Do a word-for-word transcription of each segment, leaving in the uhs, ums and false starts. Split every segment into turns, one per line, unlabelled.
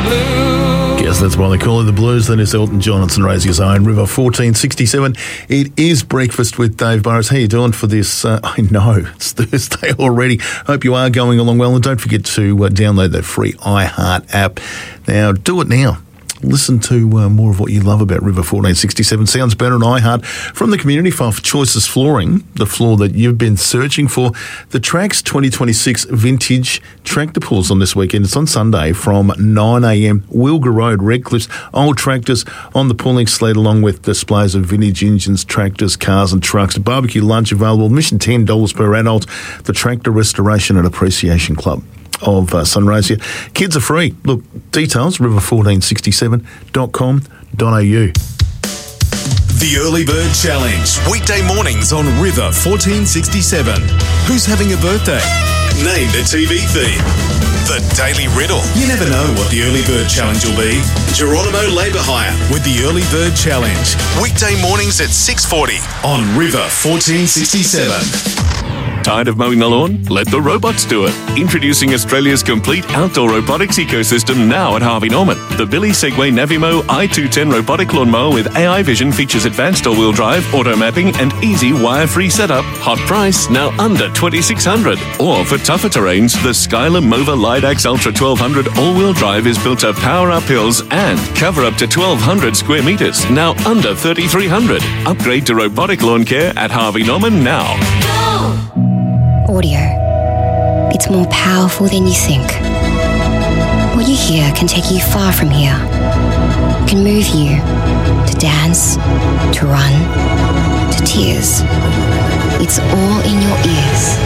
Blues.
Yes, that's why they call it the Blues. Then it's Elton John and Sunraysia's own River fourteen sixty-seven. It is Breakfast with Dave Burrows. How you doing for this? Uh, I know, it's Thursday already. Hope you are going along well. And don't forget to uh, download that free iHeart app. Now, do it now. Listen to uh, more of what you love about River fourteen sixty-seven. Sounds better on iHeart. From the community file for Choices Flooring, the floor that you've been searching for. The Trax twenty twenty-six Vintage Tractor Pools on this weekend. It's on Sunday from nine a.m. Wilga Road, Redcliffs. Old tractors on the pulling sled, along with displays of vintage engines, tractors, cars and trucks. Barbecue lunch available. Admission ten dollars per adult. The Tractor Restoration and Appreciation Club of uh, Sunraysia. Kids are free. Look, details, river fourteen sixty-seven dot com dot a u.
The Early Bird Challenge. Weekday mornings on River fourteen sixty-seven. Who's having a birthday? Name the T V theme. The Daily Riddle. You never know what the Early Bird Challenge will be. Geronimo Labour Hire with the Early Bird Challenge. Weekday mornings at six forty on River fourteen sixty-seven.
Tired of mowing the lawn? Let the robots do it. Introducing Australia's complete outdoor robotics ecosystem now at Harvey Norman. The Billy Segway Navimo i two ten robotic lawnmower with A I vision features advanced all-wheel drive, auto mapping and easy wire-free setup. Hot price, now under twenty-six hundred dollars. Or for tougher terrains, the Skyler Mova Lidax Ultra twelve hundred all-wheel drive is built to power up hills and cover up to twelve hundred square metres, now under thirty-three hundred dollars. Upgrade to robotic lawn care at Harvey Norman now.
Audio. It's more powerful than you think. What you hear can take you far from here. It can move you to dance, to run, to tears. It's all in your ears.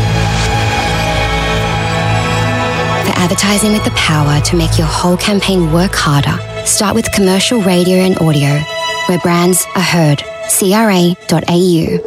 For advertising with the power to make your whole campaign work harder, start with commercial radio and audio, where brands are heard. C R A dot A U.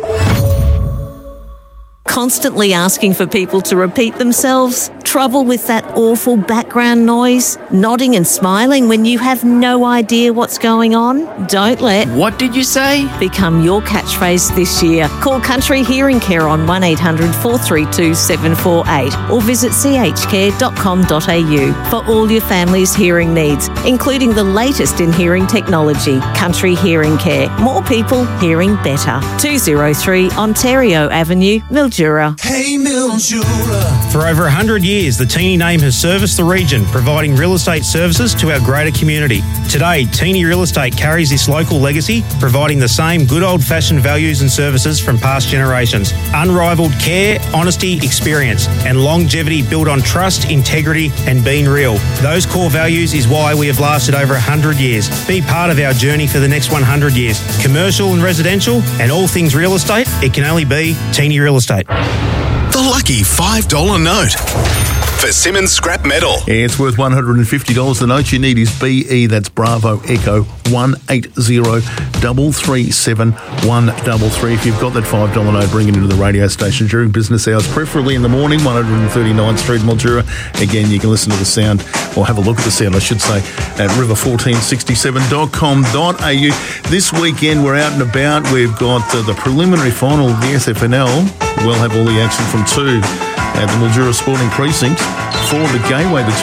Constantly asking for people to repeat themselves? Trouble with that awful background noise? Nodding and smiling when you have no idea what's going on? Don't let
What did you say?
become your catchphrase this year. Call Country Hearing Care on one eight hundred four three two seven four eight or visit c h care dot com dot a u for all your family's hearing needs, including the latest in hearing technology. Country Hearing Care. More people hearing better. two oh three Ontario Avenue, Mildura.
Hey, Mildura.
For over one hundred years, the Teeny name has serviced the region, providing real estate services to our greater community. Today, Teeny Real Estate carries this local legacy, providing the same good old-fashioned values and services from past generations. Unrivaled care, honesty, experience, and longevity built on trust, integrity, and being real. Those core values is why we have lasted over one hundred years. Be part of our journey for the next one hundred years. Commercial and residential, and all things real estate, it can only be Teeny Real Estate.
The lucky five dollar note for Simmons Scrap Metal.
Yeah, it's worth one hundred fifty dollars. The note you need is B E, that's Bravo Echo, one eight zero three three seven one three three. If you've got that five dollar note, bring it into the radio station during business hours, preferably in the morning, one thirty-ninth Street, Mildura. Again, you can listen to the sound, or have a look at the sound, I should say, at river fourteen sixty-seven dot com dot a u. This weekend, we're out and about. We've got uh, the preliminary final of the S F N L. We'll have all the action from two at the Mildura Sporting Precinct. For the Gateway, the